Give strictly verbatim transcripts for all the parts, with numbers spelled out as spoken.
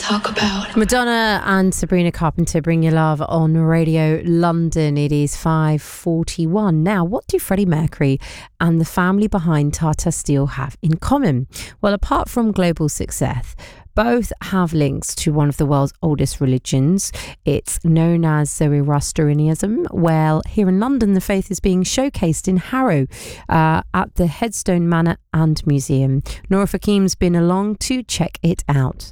talk about. Madonna and Sabrina Carpenter, Bring Your Love on Radio London. It is five forty-one. Now, what do Freddie Mercury and the family behind Tata Steel have in common? Well, apart from global success, both have links to one of the world's oldest religions. It's known as Zoroastrianism. Well, here in London, the faith is being showcased in Harrow uh, at the Headstone Manor and Museum. Nora Fakim's been along to check it out.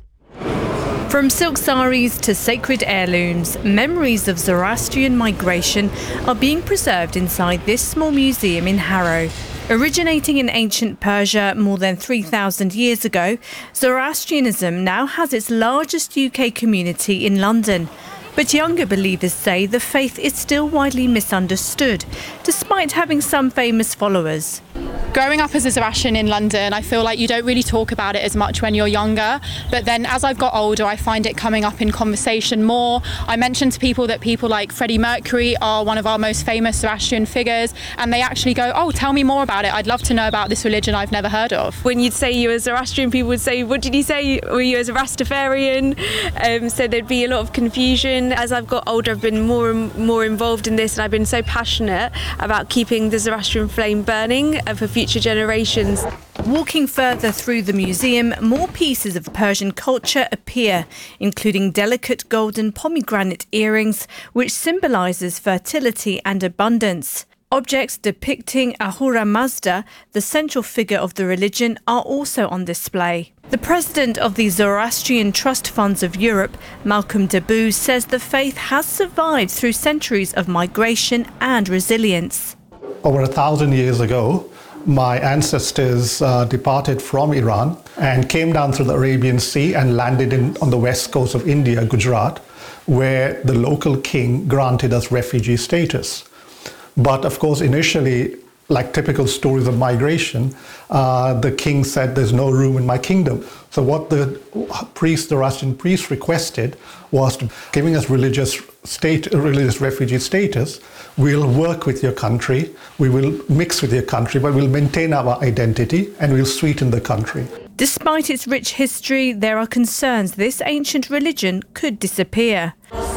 From silk saris to sacred heirlooms, memories of Zoroastrian migration are being preserved inside this small museum in Harrow. Originating in ancient Persia more than three thousand years ago, Zoroastrianism now has its largest U K community in London. But younger believers say the faith is still widely misunderstood, despite having some famous followers. Growing up as a Zoroastrian in London, I feel like you don't really talk about it as much when you're younger. But then as I've got older, I find it coming up in conversation more. I mentioned to people that people like Freddie Mercury are one of our most famous Zoroastrian figures, and they actually go, oh, tell me more about it. I'd love to know about this religion I've never heard of. When you'd say you were Zoroastrian, people would say, what did you say? Were you a Rastafarian? Um, so there'd be a lot of confusion. As I've got older, I've been more and more involved in this, and I've been so passionate about keeping the Zoroastrian flame burning for future generations. Walking further through the museum, more pieces of Persian culture appear, including delicate golden pomegranate earrings, which symbolises fertility and abundance. Objects depicting Ahura Mazda, the central figure of the religion, are also on display. The president of the Zoroastrian Trust Funds of Europe, Malcolm Deboo, says the faith has survived through centuries of migration and resilience. Over a thousand years ago, my ancestors uh, departed from Iran and came down through the Arabian Sea and landed in, on the west coast of India, Gujarat, where the local king granted us refugee status. But of course, initially, like typical stories of migration, uh, the king said, there's no room in my kingdom. So what the priest, the Zoroastrian priest requested was to, giving us religious state, religious refugee status, we'll work with your country, we will mix with your country, but we'll maintain our identity and we'll sweeten the country. Despite its rich history, there are concerns this ancient religion could disappear.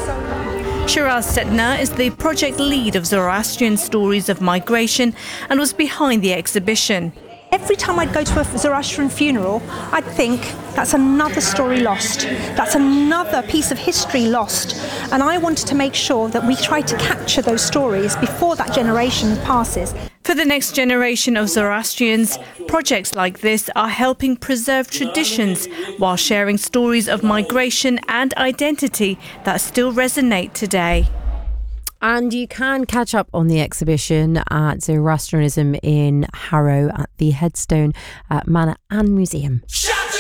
Shiraz Setna is the project lead of Zoroastrian Stories of Migration and was behind the exhibition. Every time I'd go to a Zoroastrian funeral, I'd think, that's another story lost. That's another piece of history lost. And I wanted to make sure that we try to capture those stories before that generation passes. For the next generation of Zoroastrians, projects like this are helping preserve traditions while sharing stories of migration and identity that still resonate today. And you can catch up on the exhibition at Zoroastrianism in Harrow at the Headstone uh, Manor and Museum.